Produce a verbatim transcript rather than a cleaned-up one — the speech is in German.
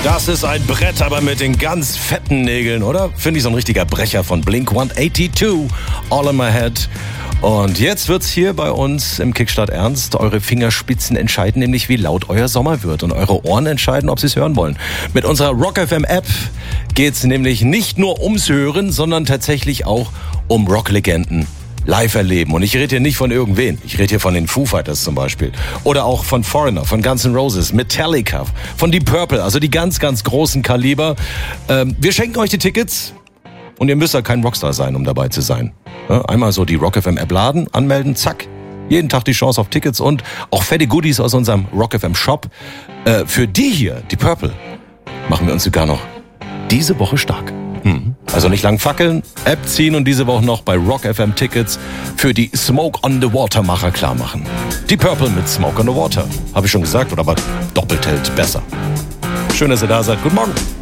Das ist ein Brett, aber mit den ganz fetten Nägeln, oder? Finde ich so ein richtiger Brecher von Blink hundertzweiundachtzig, All in My Head. Und jetzt wird's hier bei uns im Kickstart ernst. Eure Fingerspitzen entscheiden nämlich, wie laut euer Sommer wird. Und eure Ohren entscheiden, ob sie es hören wollen. Mit unserer Rock F M App geht's nämlich nicht nur ums Hören, sondern tatsächlich auch um Rocklegenden live erleben. Und ich rede hier nicht von irgendwen. Ich rede hier von den Foo Fighters zum Beispiel. Oder auch von Foreigner, von Guns N' Roses, Metallica, von Deep Purple. Also die ganz, ganz großen Kaliber. Ähm, wir schenken euch die Tickets. Und ihr müsst ja kein Rockstar sein, um dabei zu sein. Ja, einmal so die Rock F M App laden, anmelden, zack. Jeden Tag die Chance auf Tickets und auch fette Goodies aus unserem Rock F M Shop. Äh, für die hier, die Purple, machen wir uns sogar noch diese Woche stark. Hm. Also nicht lang fackeln, App ziehen und diese Woche noch bei Rock F M Tickets für die Smoke on the Water Macher klar machen. Die Purple mit Smoke on the Water. Habe ich schon gesagt, oder aber doppelt hält besser. Schön, dass ihr da seid. Guten Morgen.